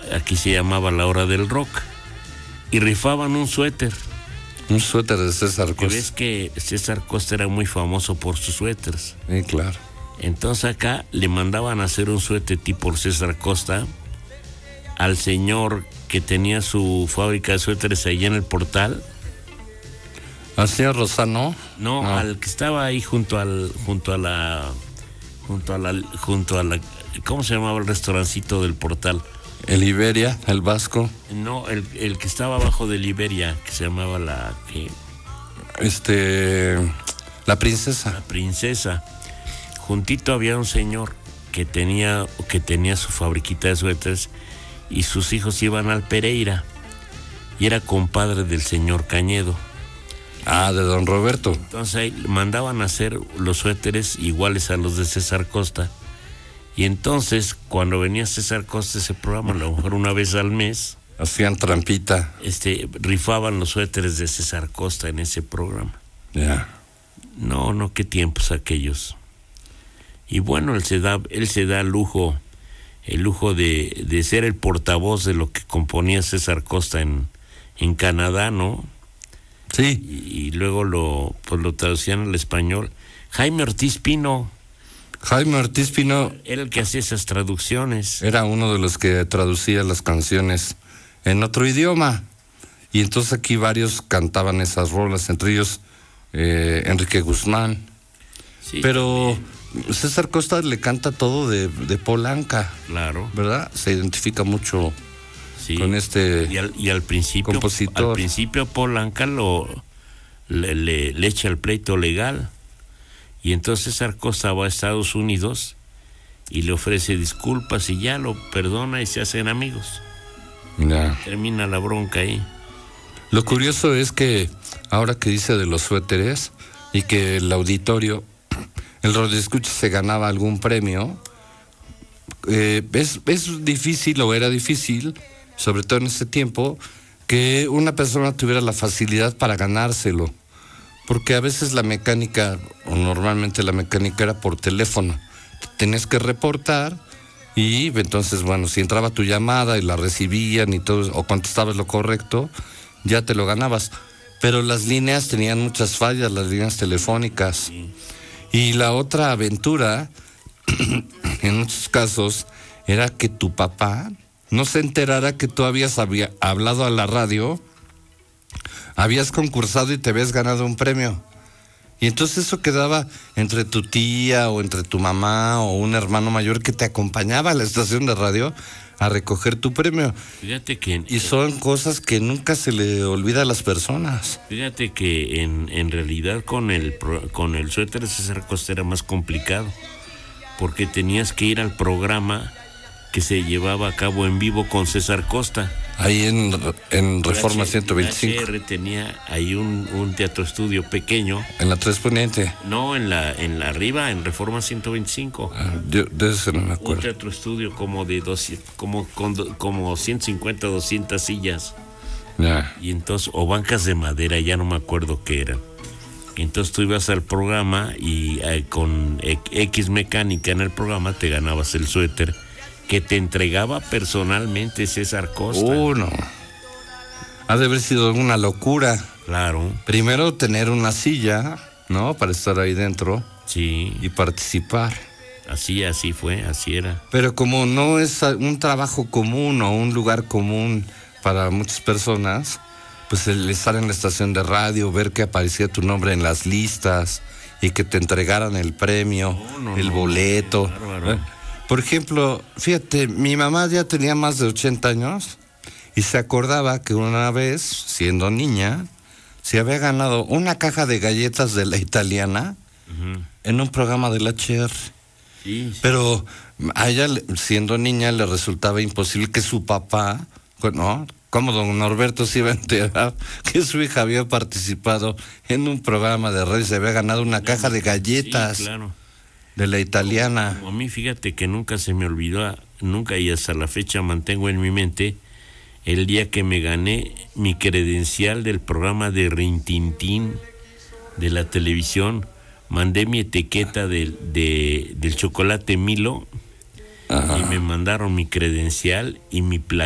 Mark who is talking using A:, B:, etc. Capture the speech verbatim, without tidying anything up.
A: aquí se llamaba La Hora del Rock, y rifaban un suéter.
B: Un suéter de César Costa.
A: Ves que César Costa era muy famoso por sus suéteres.
B: Sí, claro.
A: Entonces acá le mandaban a hacer un suéter tipo César Costa al señor que tenía su fábrica de suéteres allá en el Portal.
B: ¿Al señor Rosano?
A: No, no, al que estaba ahí junto al, junto a la, junto a la, junto a la, ¿cómo se llamaba el restaurancito del Portal?
B: El Iberia, el Vasco.
A: No, el, el que estaba abajo del Iberia, que se llamaba la, que,
B: este, la Princesa.
A: La Princesa. Juntito había un señor que tenía, que tenía su fabriquita de suéteres y sus hijos iban al Pereira y era compadre del señor Cañedo.
B: Ah, de don Roberto.
A: Entonces ahí mandaban a hacer los suéteres iguales a los de César Costa. Y entonces, cuando venía César Costa ese programa, a lo mejor una vez al mes,
B: hacían trampita.
A: Este, rifaban los suéteres de César Costa en ese programa.
B: Ya. Yeah.
A: No, no, qué tiempos aquellos. Y bueno, él se da, él se da el lujo, el lujo de, de ser el portavoz de lo que componía César Costa en, en Canadá, ¿no?
B: Sí.
A: Y, y luego lo, pues lo traducían al español. Jaime Ortiz Pino.
B: Jaime Ortiz Pino
A: era el que hacía esas traducciones.
B: Era uno de los que traducía las canciones en otro idioma. Y entonces aquí varios cantaban esas rolas, entre ellos eh, Enrique Guzmán.
A: Sí,
B: pero
A: también.
B: César Costa le canta todo de, de Polanca.
A: Claro.
B: ¿Verdad? Se identifica mucho
A: sí.
B: con este
A: y al, y al principio,
B: compositor.
A: Al principio Polanca lo, le, le, le echa el pleito legal. Y entonces César Costa va a Estados Unidos y le ofrece disculpas y ya lo perdona y se hacen amigos.
B: Ya.
A: Termina la bronca ahí.
B: Lo curioso es que ahora que dice de los suéteres y que el auditorio, el radioescucha se ganaba algún premio, eh, es, es difícil o era difícil, sobre todo en ese tiempo, que una persona tuviera la facilidad para ganárselo. Porque a veces la mecánica, o normalmente la mecánica era por teléfono. Tenías que reportar y entonces, bueno, si entraba tu llamada y la recibían y todo, o contestabas lo correcto, ya te lo ganabas. Pero las líneas tenían muchas fallas, las líneas telefónicas. Sí. Y la otra aventura, en muchos casos, era que tu papá no se enterara que tú habías había hablado a la radio, habías concursado y te habías ganado un premio. Y entonces eso quedaba entre tu tía o entre tu mamá o un hermano mayor que te acompañaba a la estación de radio a recoger tu premio.
A: Fíjate que...
B: Y son cosas que nunca se le olvida a las personas.
A: Fíjate que en, en realidad con el, con el suéter de César Costa era más complicado, porque tenías que ir al programa que se llevaba a cabo en vivo con César Costa.
B: Ahí en, en Reforma
A: H,
B: ciento veinticinco.
A: H R tenía ahí un, un teatro estudio pequeño.
B: ¿En la Tres Poniente?
A: No, en la en la arriba, en Reforma ciento veinticinco.
B: Ah, yo de eso no me acuerdo.
A: Un teatro estudio como de doscientos, como, con, como ciento cincuenta, doscientas sillas.
B: Yeah.
A: Y entonces, o bancas de madera, ya no me acuerdo qué eran. Entonces tú ibas al programa y eh, con X mecánica en el programa te ganabas el suéter que te entregaba personalmente César Costa.
B: Uh, no. Ha de haber sido una locura.
A: Claro.
B: Primero tener una silla, ¿no? Para estar ahí dentro.
A: Sí.
B: Y participar.
A: Así, así fue, así era.
B: Pero como no es un trabajo común o un lugar común para muchas personas, pues el estar en la estación de radio, ver que aparecía tu nombre en las listas y que te entregaran el premio, no, no, el boleto.
A: No,
B: ¿eh? Por ejemplo, fíjate, mi mamá ya tenía más de ochenta años y se acordaba que una vez, siendo niña, se había ganado una caja de galletas de la italiana uh-huh. en un programa de la H R.
A: Sí, sí.
B: Pero a ella, siendo niña, le resultaba imposible que su papá, ¿no? Como don Norberto se iba a enterar que su hija había participado en un programa de radio y se había ganado una claro, caja de galletas.
A: Sí, claro.
B: De la italiana.
A: Como a mí, fíjate que nunca se me olvidó, nunca y hasta la fecha mantengo en mi mente el día que me gané mi credencial del programa de Rintintín de la televisión. Mandé mi etiqueta del, de, del chocolate Milo. Ajá. Y me mandaron mi credencial y mi placa.